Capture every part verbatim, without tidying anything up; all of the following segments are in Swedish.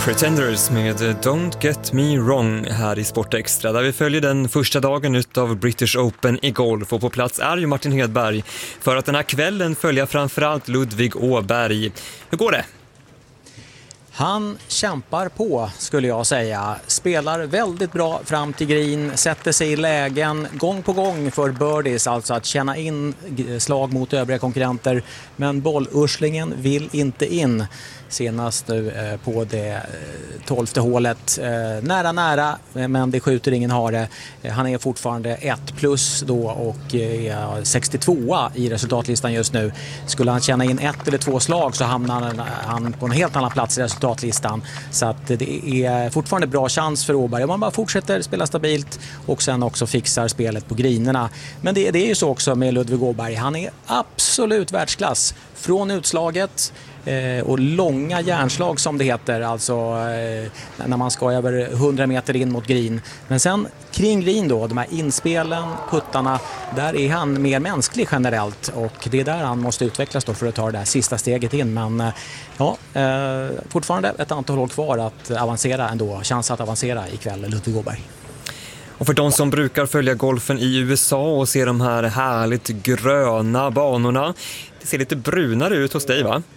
Pretenders med Don't Get Me Wrong här i Sport Extra, där vi följer den första dagen utav British Open i golf, och på plats är ju Martin Hedberg för att den här kvällen följa framförallt Ludvig Åberg. Hur går det? Han kämpar på, skulle jag säga. Spelar väldigt bra fram till green, sätter sig i lägen gång på gång för birdies, alltså att känna in slag mot övriga konkurrenter. Men bollurslingen vill inte in. Senast nu på det tolfte hålet. Nära, nära, men det skjuter ingen hare. Han är fortfarande ett plus då och är sextiotvåa i resultatlistan just nu. Skulle han känna in ett eller två slag så hamnar han på en helt annan plats i resultatlistan. Så att det är fortfarande bra chans för Åberg. Om man bara fortsätter spela stabilt och sen också fixar spelet på grinerna. Men det, det är ju så också med Ludvig Åberg. Han är absolut världsklass. Från utslaget Eh, och långa järnslag som det heter, alltså eh, när man ska över hundra meter in mot green. Men sen kring green då, de här inspelen, puttarna, där är han mer mänsklig generellt, och det är där han måste utvecklas då för att ta det där sista steget in. Men eh, ja, eh, fortfarande ett antal hål kvar att avancera ändå, chans att avancera ikväll, Ludvig Åberg. Och för de som brukar följa golfen i U S A och ser de här härligt gröna banorna, det ser lite brunare ut hos dig, va?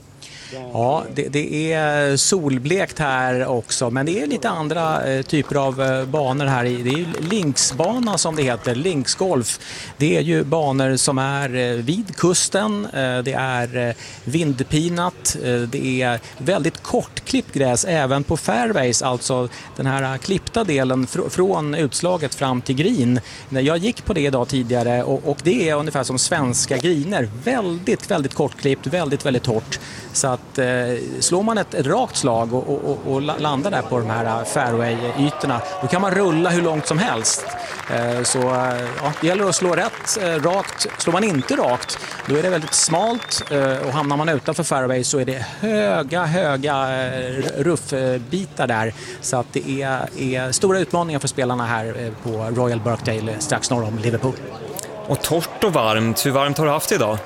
Ja, det, det är solblekt här också, men det är lite andra eh, typer av eh, banor här. Det är ju linksbana som det heter, linksgolf. Det är ju banor som är eh, vid kusten, eh, det är eh, vindpinat, eh, det är väldigt kort klippgräs även på fairways, alltså den här klippta delen fr- från utslaget fram till green. Jag gick på det idag tidigare och, och det är ungefär som svenska greener, väldigt, väldigt kortklippt, väldigt, väldigt torrt. Så att eh, slår man ett, ett rakt slag och, och, och landar där på de här fairway-ytorna, då kan man rulla hur långt som helst. Eh, så ja, det gäller att slå rätt, eh, rakt. Slår man inte rakt, då är det väldigt smalt, eh, och hamnar man utanför fairway så är det höga, höga eh, ruffbitar där. Så att det är, är stora utmaningar för spelarna här eh, på Royal Birkdale strax norr om Liverpool. Och torrt och varmt, hur varmt har du haft idag?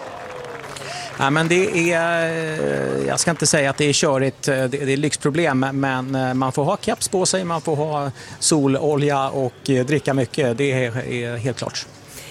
Ja, men det är, jag ska inte säga att det är körigt, det, det är lyxproblem, men man får ha keps på sig, man får ha sololja och dricka mycket, det är, är helt klart.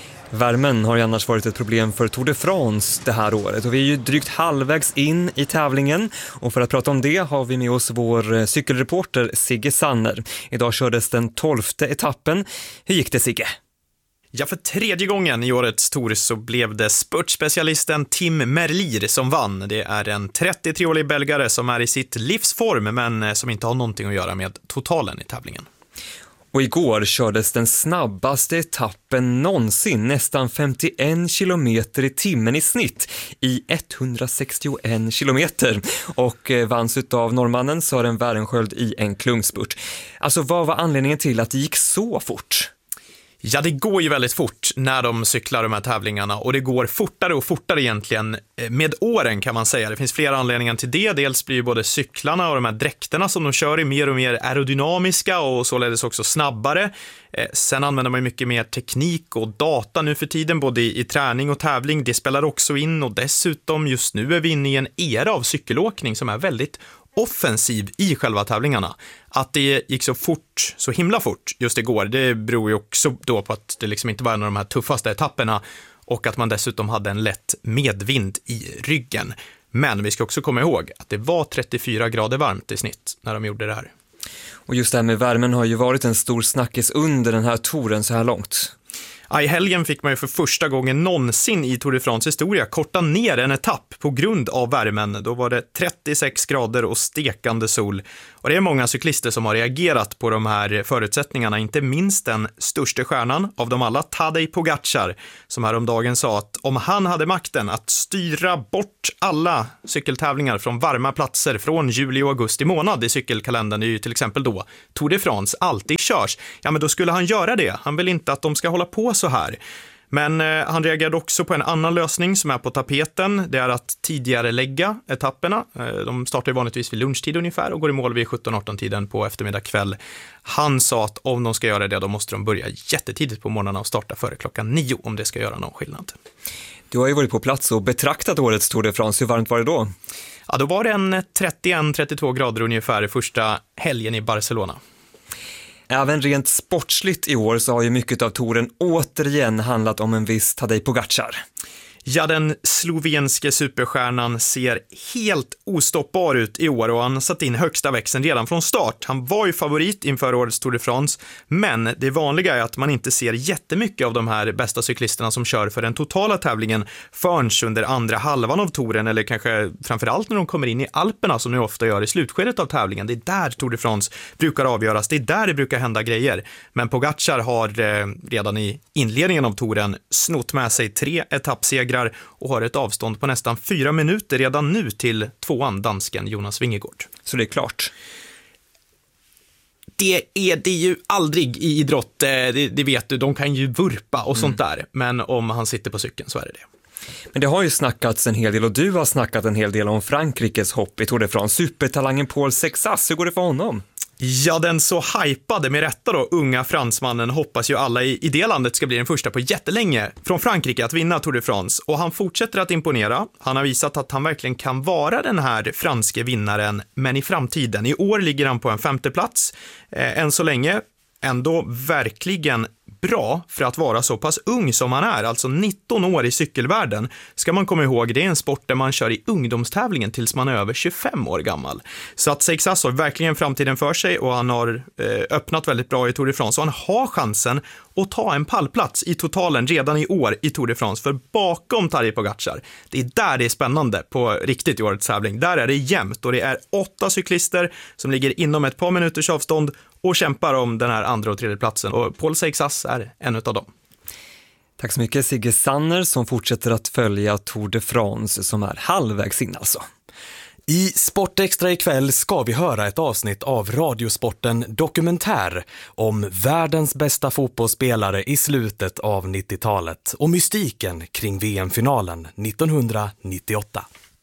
Värmen har ju annars varit ett problem för Tour de France det här året, och vi är ju drygt halvvägs in i tävlingen, och för att prata om det har vi med oss vår cykelreporter Sigge Sanner. Idag kördes den tolfte etappen. Hur gick det, Sigge? Ja, för tredje gången i årets Tour så blev det spurtspecialisten Tim Merlier som vann. Det är en trettiotre-årig belgare som är i sitt livsform, men som inte har någonting att göra med totalen i tävlingen. Och igår kördes den snabbaste etappen någonsin, nästan femtioen kilometer i timmen i snitt i etthundrasextioen kilometer, och vanns av norrmannen Søren Wærenskjold i en klungspurt. Alltså, vad var anledningen till att det gick så fort? Ja, det går ju väldigt fort när de cyklar de här tävlingarna, och det går fortare och fortare egentligen med åren, kan man säga. Det finns flera anledningar till det. Dels blir ju både cyklarna och de här dräkterna som de kör i mer och mer aerodynamiska och således också snabbare. Sen använder man ju mycket mer teknik och data nu för tiden, både i, i träning och tävling. Det spelar också in, och dessutom just nu är vi inne i en era av cykelåkning som är väldigt offensiv i själva tävlingarna. Att det gick så fort, så himla fort just igår, det beror ju också då på att det liksom inte var en av de här tuffaste etapperna, och att man dessutom hade en lätt medvind i ryggen. Men vi ska också komma ihåg att det var trettiofyra grader varmt i snitt när de gjorde det här. Och just det här med värmen har ju varit en stor snackis under den här touren så här långt. Ja, i helgen fick man ju för första gången någonsin i Tour de France historia korta ner en etapp på grund av värmen. Då var det trettiosex grader och stekande sol. Och det är många cyklister som har reagerat på de här förutsättningarna, inte minst den största stjärnan av dem alla, Tadej Pogačar, som häromdagen sa att om han hade makten att styra bort alla cykeltävlingar från varma platser från juli och augusti månad i cykelkalendern, det är ju till exempel då Tour de France alltid körs, ja, men då skulle han göra det. Han vill inte att de ska hålla på så här. Men eh, han reagerade också på en annan lösning som är på tapeten. Det är att tidigare lägga etapperna. Eh, de startar vanligtvis vid lunchtid ungefär och går i mål vid sjutton arton tiden på eftermiddag kväll. Han sa att om de ska göra det, då måste de börja jättetidigt på morgonen och starta före klockan nio om det ska göra någon skillnad. Du har ju varit på plats och betraktat årets Tour de France. Hur varmt var det då? Ja, då var det en trettioen till trettiotvå grader ungefär första helgen i Barcelona. Även rent sportsligt i år så har ju mycket av touren återigen handlat om en viss Tadej Pogačar. Ja, den slovenske superstjärnan ser helt ostoppbar ut i år och han satt in högsta växeln redan från start. Han var ju favorit inför årets Tour de France, men det vanliga är att man inte ser jättemycket av de här bästa cyklisterna som kör för den totala tävlingen förrän under andra halvan av touren, eller kanske framförallt när de kommer in i Alperna som de ofta gör i slutskedet av tävlingen. Det är där Tour de France brukar avgöras, det är där det brukar hända grejer. Men Pogačar har eh, redan i inledningen av touren snott med sig tre etappsegrar och har ett avstånd på nästan fyra minuter redan nu till tvåan, dansken Jonas Vingegaard. Så det är klart. Det är det ju aldrig i idrott, det, det vet du, de kan ju vurpa och sånt där, men om han sitter på cykeln så är det det. Men det har ju snackats en hel del och du har snackat en hel del om Frankrikes hopp i Tour de France. Supertalangen Paul Seixas, hur går det för honom? Ja, den så hypade med rätta då, unga fransmannen hoppas ju alla i, i det landet ska bli den första på jättelänge från Frankrike att vinna Tour de France. Och han fortsätter att imponera. Han har visat att han verkligen kan vara den här franske vinnaren, men i framtiden. I år ligger han på en femte plats. Eh, än så länge ändå verkligen bra för att vara så pass ung som han är, alltså nitton år i cykelvärlden. Ska man komma ihåg, det är en sport där man kör i ungdomstävlingen tills man är över tjugofem år gammal. Så att Seixas har verkligen framtiden för sig och han har eh, öppnat väldigt bra i Tour de France och han har chansen att ta en pallplats i totalen redan i år i Tour de France, för bakom Tadej Pogačar, det är där det är spännande på riktigt i årets tävling. Där är det jämnt och det är åtta cyklister som ligger inom ett par minuters avstånd och kämpar om den här andra och tredje platsen. Och Paul Seixas är en av dem. Tack så mycket Sigge Sanner som fortsätter att följa Tour de France som är halvvägs in alltså. I Sportextra ikväll ska vi höra ett avsnitt av Radiosporten Dokumentär om världens bästa fotbollsspelare i slutet av nittiotalet och mystiken kring V M-finalen nittonhundranittioåtta.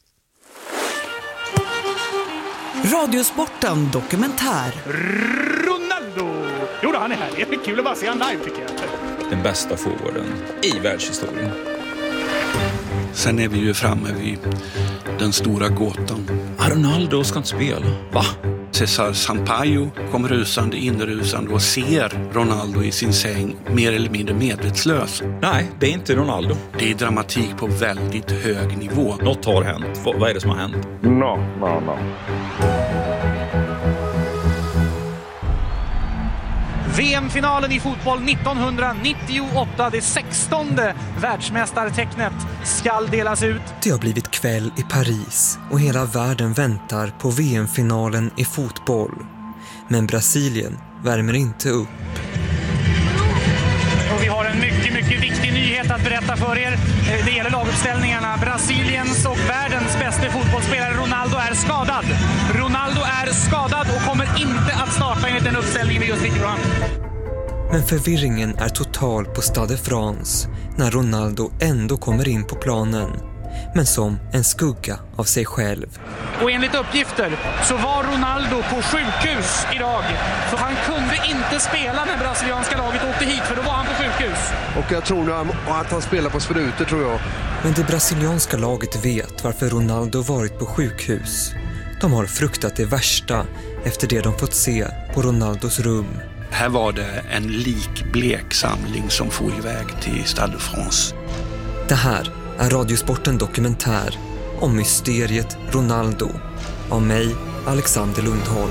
Radiosporten Dokumentär. Ronaldo! Jo då, han är här. Det är kul att bara se han live tycker jag. Den bästa forwarden i världshistorien. Sen är vi ju framme vid den stora gåtan. Ronaldo ska inte spela. Va? Cesar Sampaio kommer rusande, inrusande och ser Ronaldo i sin säng mer eller mindre medvetslös. Nej, det är inte Ronaldo. Det är dramatik på väldigt hög nivå. Något har hänt. Vad är det som har hänt? No, no, no. V M-finalen i fotboll nittonhundranittioåtta, det sextonde världsmästartecknet skall delas ut. Det har blivit kväll i Paris och hela världen väntar på V M-finalen i fotboll. Men Brasilien värmer inte upp. Och vi har en mycket, mycket viktig nyhet att berätta för er. Det gäller laguppställningarna. Brasiliens och världens bästa fotbollsspelare Ronaldo är skadad. Ronaldo är skadad och kommer inte att starta enligt den uppställningen vi just fick fram. Men förvirringen är total på Stade France när Ronaldo ändå kommer in på planen, men som en skugga av sig själv. Och enligt uppgifter så var Ronaldo på sjukhus idag. Så han kunde inte spela när brasilianska laget åkte hit, för då var han på sjukhus. Och jag tror nu att han spelar på sprutor, tror jag. Men det brasilianska laget vet varför Ronaldo varit på sjukhus. De har fruktat det värsta efter det de fått se på Ronaldos rum. Här var det en likblek samling som får iväg till Stade France. Det här är Radiosporten Dokumentär om mysteriet Ronaldo av mig, Alexander Lundholm.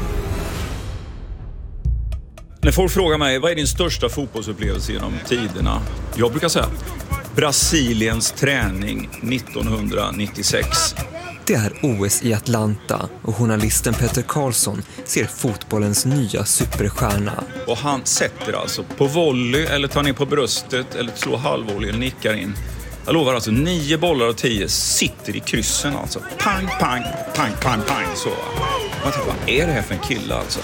När folk frågar mig, vad är din största fotbollsupplevelse genom tiderna? Jag brukar säga Brasiliens träning nittonhundranittiosex. Det är O S i Atlanta och journalisten Peter Karlsson ser fotbollens nya superstjärna. Och han sätter alltså på volley eller tar ner på bröstet eller slår halvvolley eller nickar in. Jag lovar alltså, nio bollar av tio sitter i kryssen alltså. Pang, pang, pang, pang, pang, så. Man tänker, vad är det här för en kille alltså?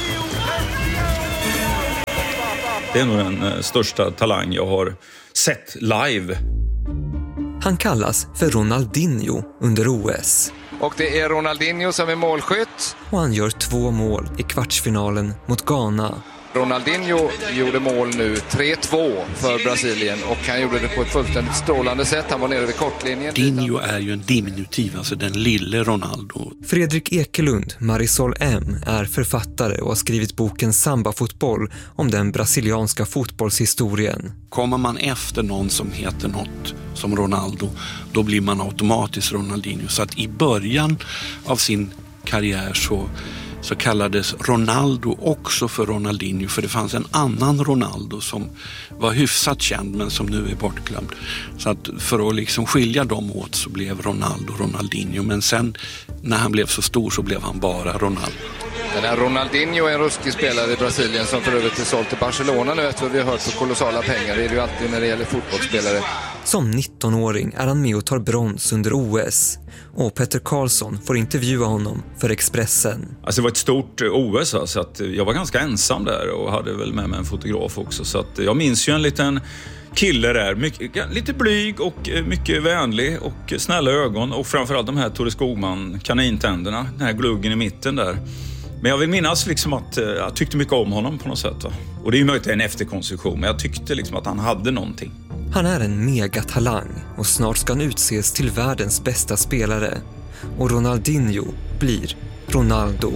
Det är nog den eh, största talang jag har sett live. Han kallas för Ronaldinho under O S. Och det är Ronaldinho som är målskytt. Och han gör två mål i kvartsfinalen mot Ghana. Ronaldinho gjorde mål nu, tre två för Brasilien, och han gjorde det på ett fullständigt strålande sätt. Han var nere vid kortlinjen. Dinho är ju en diminutiv, alltså den lille Ronaldo. Fredrik Ekelund, Marisol M, är författare och har skrivit boken Samba-fotboll om den brasilianska fotbollshistorien. Kommer man efter någon som heter något som Ronaldo, då blir man automatiskt Ronaldinho. Så att i början av sin karriär så så kallades Ronaldo också för Ronaldinho, för det fanns en annan Ronaldo som var hyfsat känd men som nu är bortglömd. Så att för att liksom skilja dem åt så blev Ronaldo Ronaldinho, men sen när han blev så stor så blev han bara Ronaldo. Den här Ronaldinho är en ruskig spelare i Brasilien som för övrigt är såld till Barcelona nu efter vad vi har hört för kolossala pengar. Det är det ju alltid när det gäller fotbollsspelare. Som nittonåring är han med och tar brons under O S. Och Petter Karlsson får intervjua honom för Expressen. Alltså det var ett stort O S, så att jag var ganska ensam där och hade väl med mig en fotograf också. Så att jag minns ju en liten kille där, mycket, lite blyg och mycket vänlig och snälla ögon. Och framförallt de här Tore Skogman kanintänderna, den här gluggen i mitten där. Men jag vill minnas liksom att jag tyckte mycket om honom på något sätt. Va? Och det är ju möjligt en efterkonstruktion, men jag tyckte liksom att han hade någonting. Han är en megatalang och snart ska han utses till världens bästa spelare. Och Ronaldinho blir Ronaldo.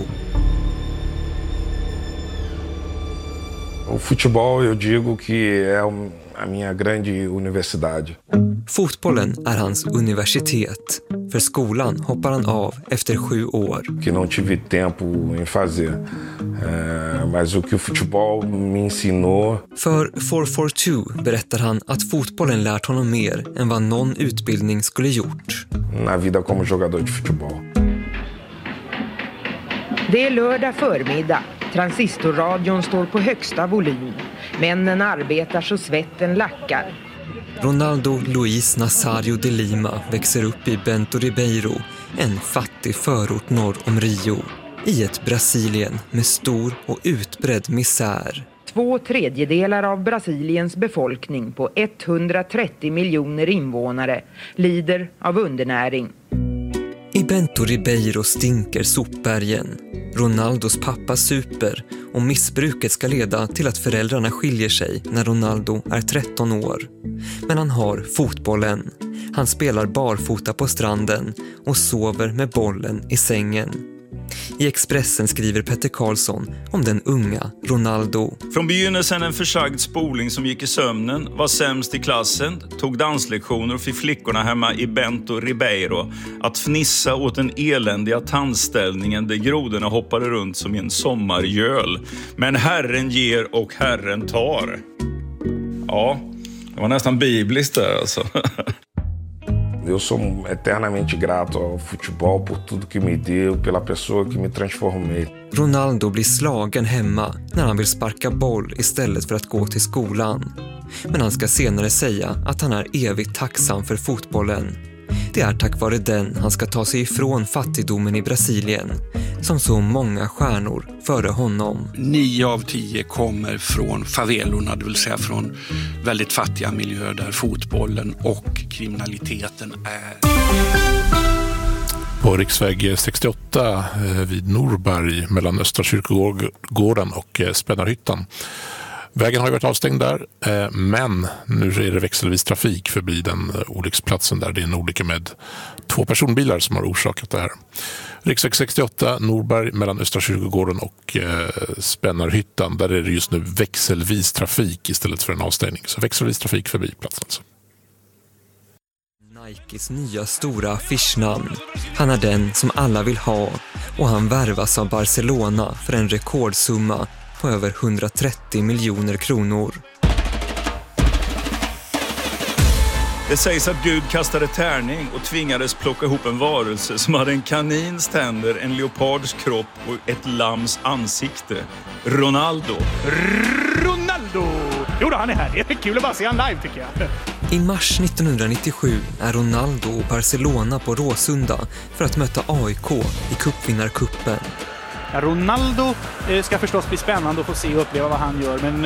O futebol, eu digo que é a minha grande universidade. Fotbollen är hans universitet. För skolan hoppar han av efter sju år. Que não tive tempo em fazer. Mas o que o futebol me ensinou. För four four two berättar han att fotbollen lärt honom mer än vad någon utbildning skulle gjort. Na vida como jogador de futebol. Det är lördag förmiddag. Transistorradion står på högsta volym. Männen arbetar så svetten lackar. Ronaldo Luis Nazario de Lima växer upp i Bento Ribeiro, en fattig förort norr om Rio, i ett Brasilien med stor och utbredd misär. Två tredjedelar av Brasiliens befolkning på etthundratrettio miljoner invånare lider av undernäring. I Bento Ribeiro stinker sopbergen. Ronaldos pappa super och missbruket ska leda till att föräldrarna skiljer sig när Ronaldo är tretton år. Men han har fotbollen. Han spelar barfota på stranden och sover med bollen i sängen. I Expressen skriver Petter Karlsson om den unga Ronaldo. Från begynnelsen en försagd spoling som gick i sömnen, var sämst i klassen, tog danslektioner och fick flickorna hemma i Bento Ribeiro att fnissa åt den eländiga tandställningen där grodorna hoppade runt som i en sommargöl. Men Herren ger och Herren tar. Ja, det var nästan bibliskt där alltså. Eu sou eternamente grato ao futebol por tudo que me deu, pela pessoa que me transformei. Ronaldo blir slagen hemma när han vill sparka boll istället för att gå till skolan. Men han ska senare säga att han är evigt tacksam för fotbollen. Det är tack vare den han ska ta sig ifrån fattigdomen i Brasilien, som så många stjärnor före honom. Nio av tio kommer från favelorna, det vill säga från väldigt fattiga miljöer där fotbollen och kriminaliteten är. På riksväg sextioåtta vid Norberg mellan Östra kyrkogården och Spännarhyttan. Vägen har varit avstängd där, men nu är det växelvis trafik förbi den olycksplatsen där det är en olycka med två personbilar som har orsakat det här. Riksväg sextioåtta, Norberg mellan Östra kyrkogården och Spännarhyttan, där är det just nu växelvis trafik istället för en avstängning. Så växelvis trafik förbi platsen alltså. Nikes nya stora affischnamn. Han är den som alla vill ha och han värvas av Barcelona för en rekordsumma på över hundratrettio miljoner kronor. Det sägs att Gud kastade tärning och tvingades plocka ihop en varelse som hade en kanins tänder, en leopards kropp och ett lams ansikte. Ronaldo. Ronaldo! Jo då, han är här. Det är kul att bara se han live tycker jag. I mars nittonhundranittiosju är Ronaldo och Barcelona på Råsunda för att möta A I K i cupvinnarkuppen. Ronaldo ska förstås bli spännande att få se och uppleva vad han gör, men